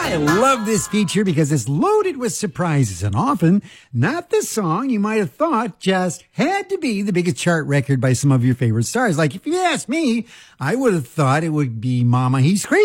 I love this feature because it's loaded with surprises and often not the song you might have thought just had to be the biggest chart record by some of your favorite stars. Like if you asked me, I would have thought it would be Mama He's Crazy.